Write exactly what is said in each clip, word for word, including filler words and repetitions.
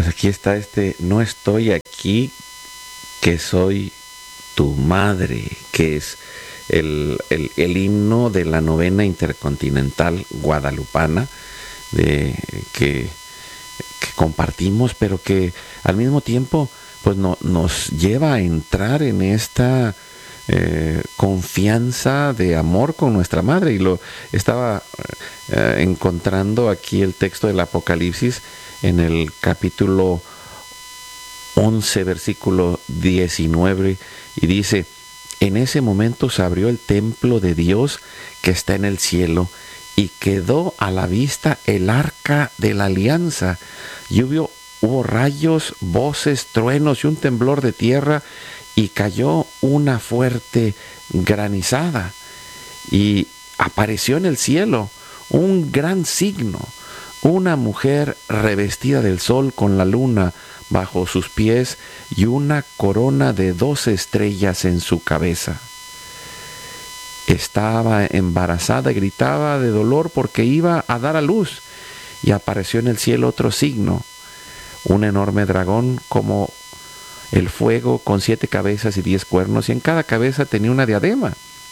Pues aquí está este, no estoy aquí, que soy tu madre, que es el, el, el himno de la novena intercontinental guadalupana, de, que, que compartimos, pero que al mismo tiempo pues no, nos lleva a entrar en esta eh, confianza de amor con nuestra madre. Y lo estaba eh, encontrando aquí el texto del Apocalipsis en el capítulo once, versículo diecinueve, y dice: en ese momento se abrió el templo de Dios que está en el cielo, y quedó a la vista el arca de la alianza, y hubo, hubo rayos, voces, truenos y un temblor de tierra, y cayó una fuerte granizada, y apareció en el cielo un gran signo: una mujer revestida del sol con la luna bajo sus pies y una corona de doce estrellas en su cabeza. Estaba embarazada y gritaba de dolor porque iba a dar a luz, y apareció en el cielo otro signo: un enorme dragón como el fuego, con siete cabezas y diez cuernos, y en cada cabeza tenía una diadema.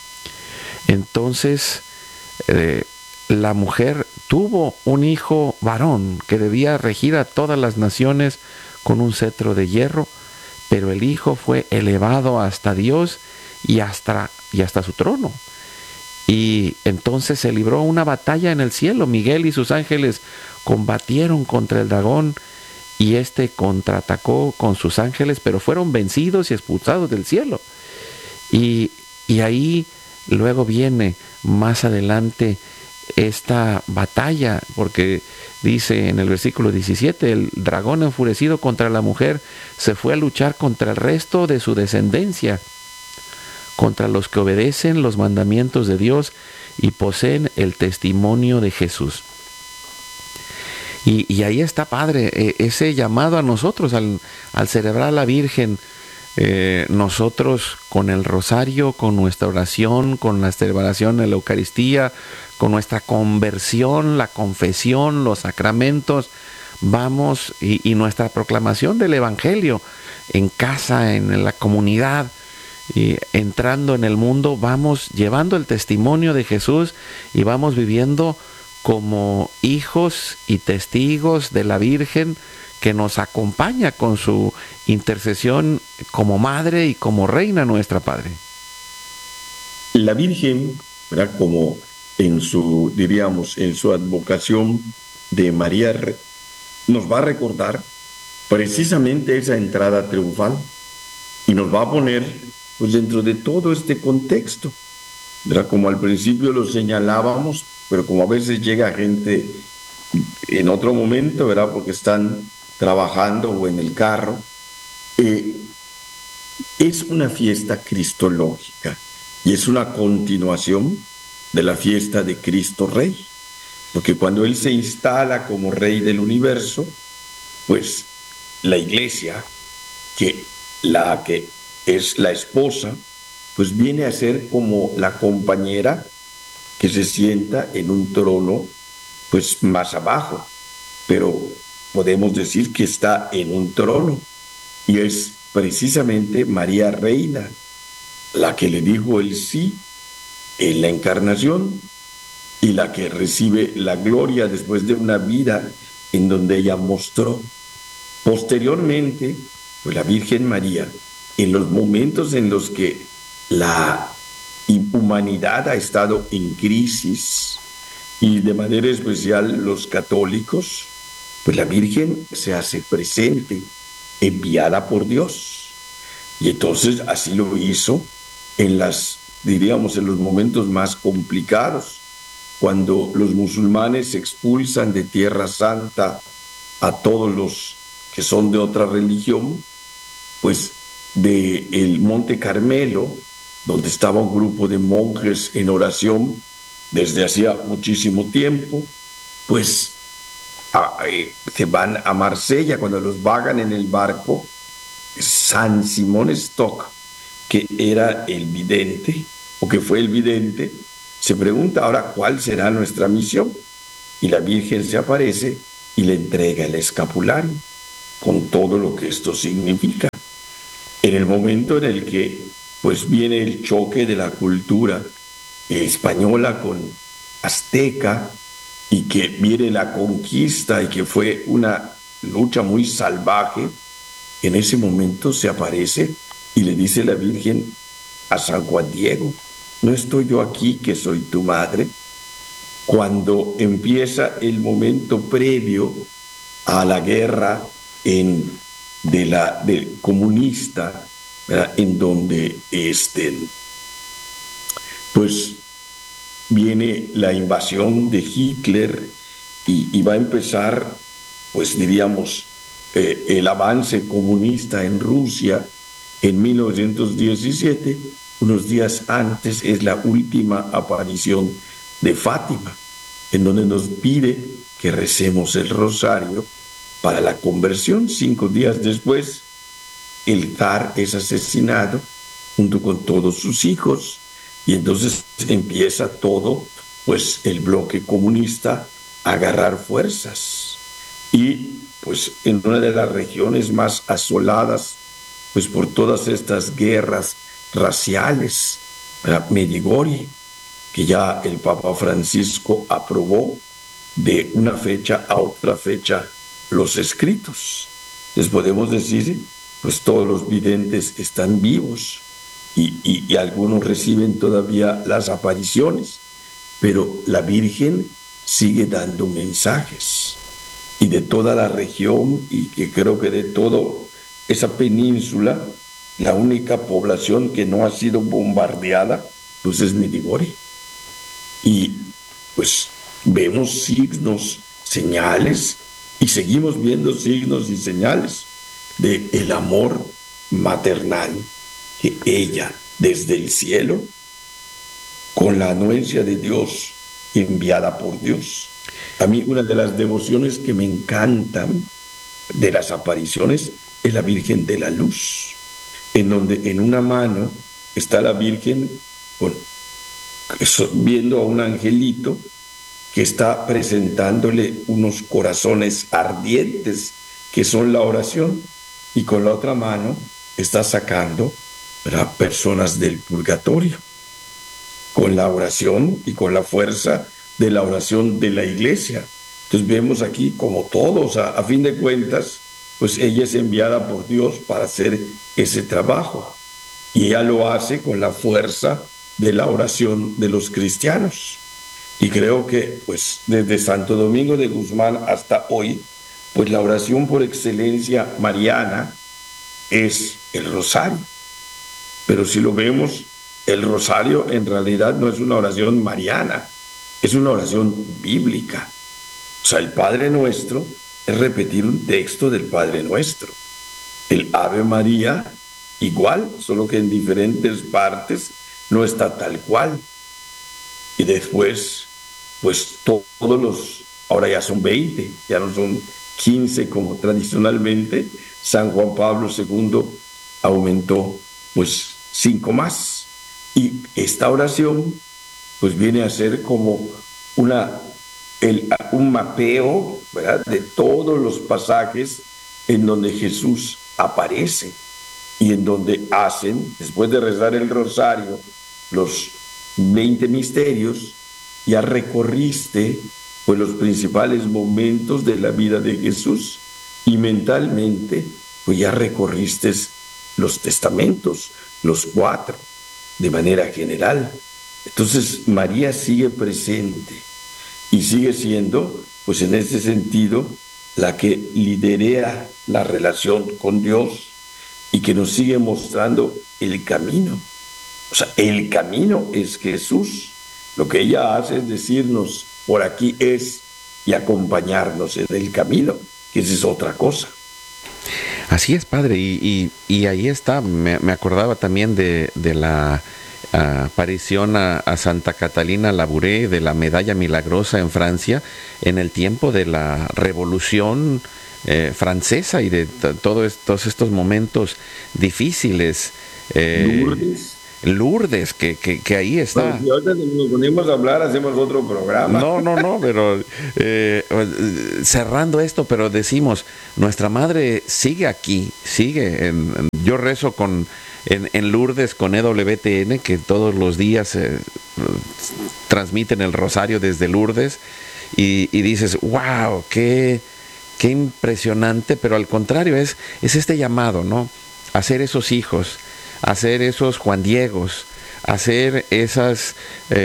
Entonces eh, la mujer tuvo un hijo varón que debía regir a todas las naciones con un cetro de hierro, pero el hijo fue elevado hasta Dios y hasta, y hasta su trono. Y entonces se libró una batalla en el cielo. Miguel y sus ángeles combatieron contra el dragón, y éste contraatacó con sus ángeles, pero fueron vencidos y expulsados del cielo. Y, y ahí luego viene más adelante esta batalla, porque dice en el versículo diecisiete: el dragón enfurecido contra la mujer se fue a luchar contra el resto de su descendencia, contra los que obedecen los mandamientos de Dios y poseen el testimonio de Jesús. Y, y ahí está, Padre, eh, ese llamado a nosotros al, al celebrar a la Virgen. Eh, nosotros con el rosario, con nuestra oración, con la celebración de la Eucaristía, con nuestra conversión, la confesión, los sacramentos, vamos, y, y nuestra proclamación del Evangelio en casa, en la comunidad, y entrando en el mundo, vamos llevando el testimonio de Jesús y vamos viviendo como hijos y testigos de la Virgen, que nos acompaña con su intercesión como madre y como reina nuestra, Padre. La Virgen, ¿verdad?, como en su, diríamos, en su advocación de María, nos va a recordar precisamente esa entrada triunfal y nos va a poner pues dentro de todo este contexto, ¿verdad? Como al principio lo señalábamos, pero como a veces llega gente en otro momento, ¿verdad?, porque están trabajando o en el carro, eh, es una fiesta cristológica y es una continuación de la fiesta de Cristo Rey, porque cuando Él se instala como Rey del universo, pues la Iglesia, que la que es la esposa, pues viene a ser como la compañera que se sienta en un trono pues más abajo, pero podemos decir que está en un trono, y es precisamente María Reina la que le dijo el sí en la encarnación y la que recibe la gloria después de una vida en donde ella mostró. Posteriormente, pues la Virgen María, en los momentos en los que la humanidad ha estado en crisis, y de manera especial los católicos, pues la Virgen se hace presente, enviada por Dios. Y entonces así lo hizo en las, diríamos, en los momentos más complicados, cuando los musulmanes expulsan de Tierra Santa a todos los que son de otra religión, pues de el Monte Carmelo, donde estaba un grupo de monjes en oración desde hacía muchísimo tiempo, pues a, eh, se van a Marsella. Cuando los vagan en el barco, San Simón Stock, que era el vidente, o que fue el vidente, se pregunta ahora cuál será nuestra misión, y la Virgen se aparece y le entrega el escapulario. con todo lo que esto significa. En el momento en el que pues viene el choque de la cultura española con azteca, y que viene la conquista y que fue una lucha muy salvaje, en ese momento se aparece y le dice la Virgen a San Juan Diego: ¿no estoy yo aquí que soy tu madre? Cuando empieza el momento previo a la guerra en, de la, del comunista, ¿verdad? En donde este, pues viene la invasión de Hitler y, y va a empezar, pues diríamos, eh, el avance comunista en Rusia en mil novecientos diecisiete. Unos días antes es la última aparición de Fátima, en donde nos pide que recemos el rosario para la conversión. Cinco días después, el zar es asesinado junto con todos sus hijos, y entonces empieza todo, pues el bloque comunista a agarrar fuerzas. Y pues en una de las regiones más asoladas, pues por todas estas guerras raciales, ¿verdad? Medjugorje, que ya el Papa Francisco aprobó de una fecha a otra fecha los escritos. Les podemos decir, pues todos los videntes están vivos y, y, y algunos reciben todavía las apariciones, pero la Virgen sigue dando mensajes. Y de toda la región, y que creo que de toda esa península, la única población que no ha sido bombardeada, pues es Medjugorje. Y pues vemos signos, señales, y seguimos viendo signos y señales de el amor maternal que ella, desde el cielo, con la anuencia de Dios, enviada por Dios. A mí una de las devociones que me encantan de las apariciones es la Virgen de la Luz, en donde en una mano está la Virgen con, viendo a un angelito que está presentándole unos corazones ardientes que son la oración, y con la otra mano está sacando a personas del purgatorio con la oración y con la fuerza de la oración de la iglesia. Entonces vemos aquí como todos, a, a fin de cuentas, pues ella es enviada por Dios para hacer ese trabajo, y ella lo hace con la fuerza de la oración de los cristianos. Y creo que pues desde Santo Domingo de Guzmán hasta hoy, pues la oración por excelencia mariana es el rosario. Pero si lo vemos, el rosario en realidad no es una oración mariana, es una oración bíblica. O sea, el Padre Nuestro es repetir un texto del Padre Nuestro. El Ave María igual, solo que en diferentes partes no está tal cual. Y después, pues todos los, ahora ya son veinte, ya no son quince como tradicionalmente. San Juan Pablo segundo aumentó pues cinco más. Y esta oración pues viene a ser como una, el, un mapeo, ¿verdad?, de todos los pasajes en donde Jesús aparece y en donde hacen, después de rezar el rosario, los veinte misterios, ya recorriste pues los principales momentos de la vida de Jesús, y mentalmente pues ya recorriste los testamentos, los cuatro, de manera general. Entonces María sigue presente y sigue siendo, pues en ese sentido, la que lidera la relación con Dios y que nos sigue mostrando el camino. O sea, el camino es Jesús. Lo que ella hace es decirnos, por aquí es, y acompañarnos en el camino, que esa es otra cosa. Así es, padre, y, y, y ahí está, me, me acordaba también de, de la uh, aparición a, a Santa Catalina Labouré, de la medalla milagrosa en Francia, en el tiempo de la Revolución eh, Francesa y de t- todos estos, estos momentos difíciles. Eh, Lourdes. Lourdes, que, que, que ahí está. Bueno, si ahorita nos ponemos a hablar, hacemos otro programa. No, no, no, pero eh, cerrando esto, pero decimos, nuestra madre sigue aquí, sigue. En, en, yo rezo con en, en Lourdes con E W T N, que todos los días eh, transmiten el rosario desde Lourdes, y, y dices, wow, qué, qué impresionante, pero al contrario, es, es este llamado, ¿no? Hacer esos hijos, hacer esos Juan Diegos, hacer esas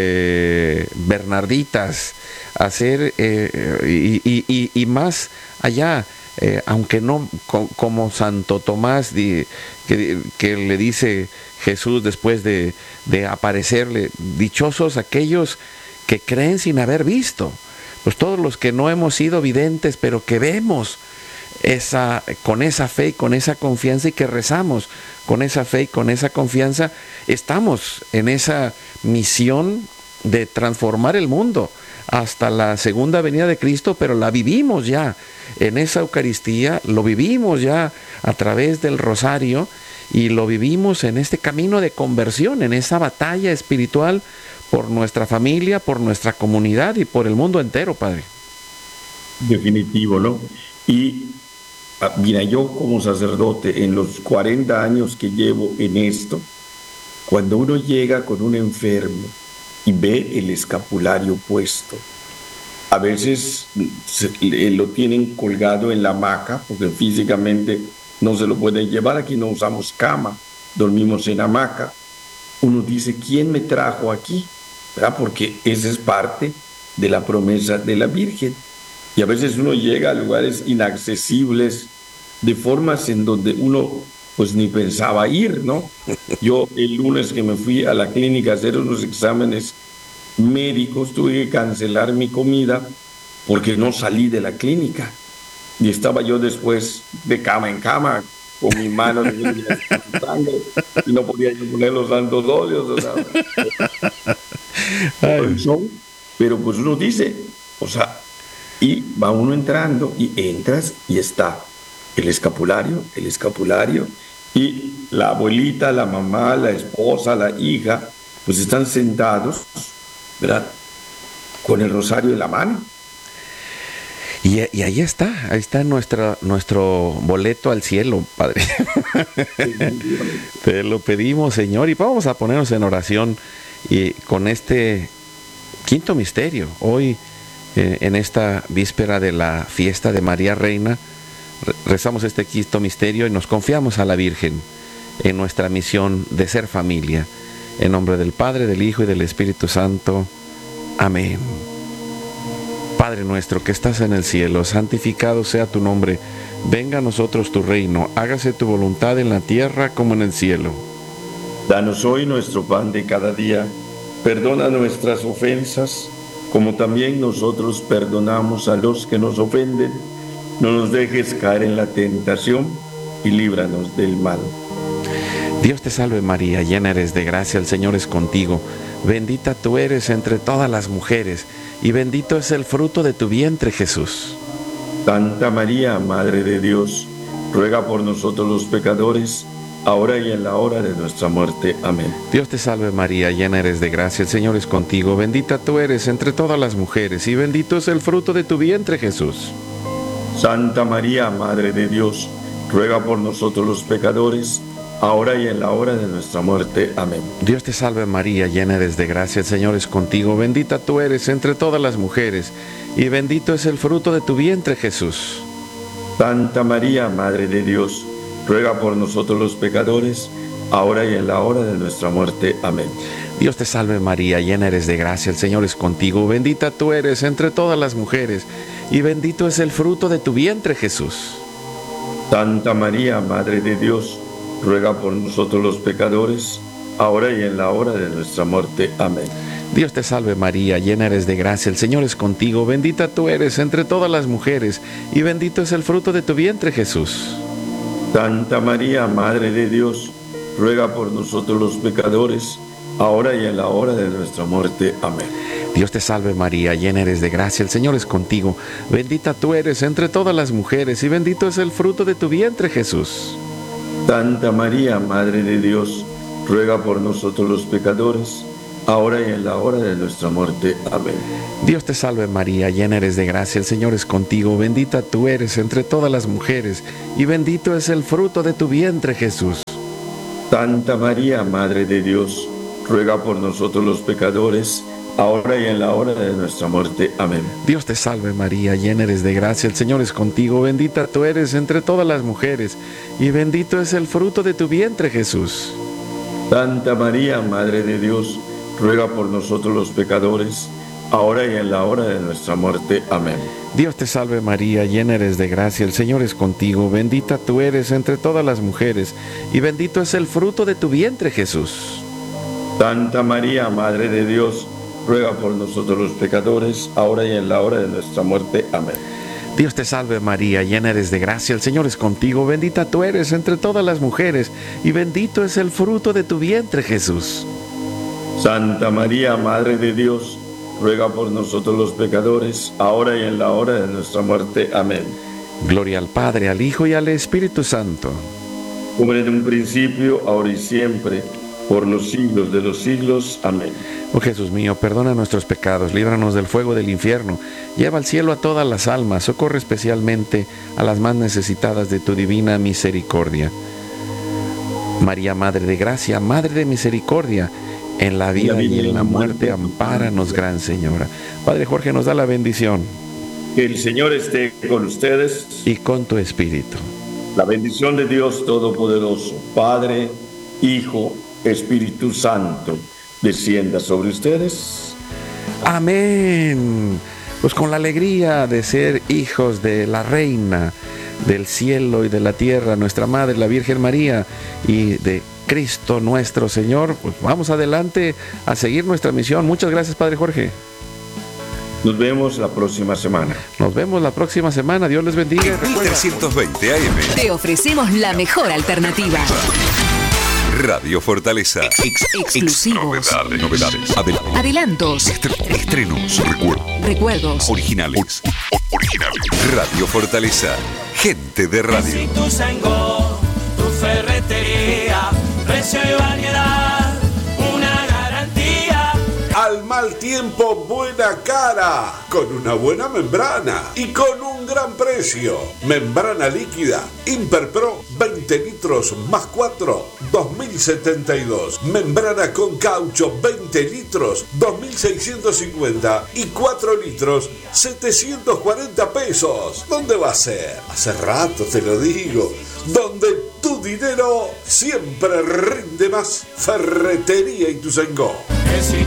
eh, Bernarditas, hacer eh, y, y, y más allá, eh, aunque no co como Santo Tomás di, que, que le dice Jesús después de, de aparecerle, dichosos aquellos que creen sin haber visto, pues todos los que no hemos sido videntes, pero que vemos esa, con esa fe y con esa confianza, y que rezamos con esa fe y con esa confianza, estamos en esa misión de transformar el mundo hasta la segunda venida de Cristo, pero la vivimos ya en esa Eucaristía, lo vivimos ya a través del rosario, y lo vivimos en este camino de conversión, en esa batalla espiritual por nuestra familia, por nuestra comunidad y por el mundo entero, Padre. Definitivo, ¿no? Y mira, yo como sacerdote, en los cuarenta años que llevo en esto, cuando uno llega con un enfermo y ve el escapulario puesto, a veces se, lo tienen colgado en la hamaca, porque físicamente no se lo pueden llevar, aquí no usamos cama, dormimos en hamaca. Uno dice, ¿quién me trajo aquí? ¿Verdad? Porque esa es parte de la promesa de la Virgen. Y a veces uno llega a lugares inaccesibles, de formas en donde uno pues ni pensaba ir, ¿no? Yo el lunes que me fui a la clínica a hacer unos exámenes médicos, tuve que cancelar mi comida porque no salí de la clínica. Y estaba yo después de cama en cama, con mi mano y no podía yo poner los santos óleos. O sea, pero pues uno dice, o sea, y va uno entrando y entras y está el escapulario, el escapulario, y la abuelita, la mamá, la esposa, la hija, pues están sentados, ¿verdad?, con el rosario en la mano. Y, y ahí está, ahí está nuestra, nuestro boleto al cielo, Padre. Te lo pedimos, Señor, y vamos a ponernos en oración y con este quinto misterio. Hoy, eh, en esta víspera de la fiesta de María Reina, rezamos este quinto misterio y nos confiamos a la Virgen en nuestra misión de ser familia. En nombre del Padre, del Hijo y del Espíritu Santo. Amén. Padre nuestro que estás en el cielo, santificado sea tu nombre. Venga a nosotros tu reino. Hágase tu voluntad en la tierra como en el cielo. Danos hoy nuestro pan de cada día. Perdona nuestras ofensas, como también nosotros perdonamos a los que nos ofenden. No nos dejes caer en la tentación y líbranos del mal. Dios te salve María, llena eres de gracia, el Señor es contigo. Bendita tú eres entre todas las mujeres, y bendito es el fruto de tu vientre, Jesús. Santa María, Madre de Dios, ruega por nosotros los pecadores, ahora y en la hora de nuestra muerte. Amén. Dios te salve María, llena eres de gracia, el Señor es contigo. Bendita tú eres entre todas las mujeres, y bendito es el fruto de tu vientre, Jesús. Santa María, Madre de Dios, ruega por nosotros los pecadores, ahora y en la hora de nuestra muerte. Amén. Dios te salve María, llena eres de gracia, el Señor es contigo. Bendita tú eres entre todas las mujeres, y bendito es el fruto de tu vientre, Jesús. Santa María, Madre de Dios, ruega por nosotros los pecadores, ahora y en la hora de nuestra muerte. Amén. Dios te salve María, llena eres de gracia, el Señor es contigo. Bendita tú eres entre todas las mujeres, y bendito es el fruto de tu vientre, Jesús. Santa María, Madre de Dios, ruega por nosotros los pecadores, ahora y en la hora de nuestra muerte. Amén. Dios te salve María, llena eres de gracia, el Señor es contigo. Bendita tú eres entre todas las mujeres, y bendito es el fruto de tu vientre, Jesús. Santa María, Madre de Dios, ruega por nosotros los pecadores, ahora y en la hora de nuestra muerte. Amén. Dios te salve María, llena eres de gracia, el Señor es contigo. Bendita tú eres entre todas las mujeres, y bendito es el fruto de tu vientre, Jesús. Santa María, Madre de Dios, ruega por nosotros los pecadores, ahora y en la hora de nuestra muerte. Amén. Dios te salve María, llena eres de gracia, el Señor es contigo, bendita tú eres entre todas las mujeres, y bendito es el fruto de tu vientre, Jesús. Santa María, Madre de Dios, ruega por nosotros los pecadores, ahora y en la hora de nuestra muerte. Amén. Dios te salve María, llena eres de gracia, el Señor es contigo, bendita tú eres entre todas las mujeres, y bendito es el fruto de tu vientre, Jesús. Santa María, Madre de Dios, ruega por nosotros los pecadores, ahora y en la hora de nuestra muerte. Amén. Dios te salve María, llena eres de gracia, el Señor es contigo, bendita tú eres entre todas las mujeres, y bendito es el fruto de tu vientre, Jesús. Santa María, Madre de Dios, ruega por nosotros los pecadores, ahora y en la hora de nuestra muerte. Amén. Dios te salve María, llena eres de gracia, el Señor es contigo, bendita tú eres entre todas las mujeres, y bendito es el fruto de tu vientre, Jesús. Santa María, Madre de Dios, ruega por nosotros los pecadores, ahora y en la hora de nuestra muerte. Amén. Gloria al Padre, al Hijo y al Espíritu Santo. Como en un principio, ahora y siempre, por los siglos de los siglos. Amén. Oh Jesús mío, perdona nuestros pecados, líbranos del fuego del infierno, lleva al cielo a todas las almas, socorre especialmente a las más necesitadas de tu divina misericordia. María, Madre de Gracia, Madre de Misericordia, en la vida y en la muerte, ampáranos, Gran Señora. Padre Jorge nos da la bendición. Que el Señor esté con ustedes. Y con tu espíritu. La bendición de Dios Todopoderoso, Padre, Hijo, Espíritu Santo, descienda sobre ustedes. Amén. Pues con la alegría de ser hijos de la Reina del cielo y de la tierra, nuestra Madre, la Virgen María, y de Cristo nuestro Señor, pues vamos adelante a seguir nuestra misión. Muchas gracias, Padre Jorge. Nos vemos la próxima semana. Nos vemos la próxima semana. Dios les bendiga. En mil trescientos veinte A M te ofrecemos la mejor alternativa. Radio Fortaleza. Ex exclusivos. Novedades. Novedades. Adel Adelantos. Estre estrenos. Recuerdos. Recuerdos. Originales. O originales. Radio Fortaleza. Gente de radio. Si tu Sengo, tu ferretería, precio y variedad, una garantía. Al mal tiempo, buena cara, con una buena membrana y con un gran precio. Membrana líquida Imperpro, veinte litros más cuatro, dos mil setenta y dos. Membrana con caucho, veinte litros, dos mil seiscientos cincuenta, y cuatro litros, setecientos cuarenta pesos. ¿Dónde va a ser? Hace rato te lo digo. Donde tu dinero siempre rinde más. Ferretería Ituzaingó.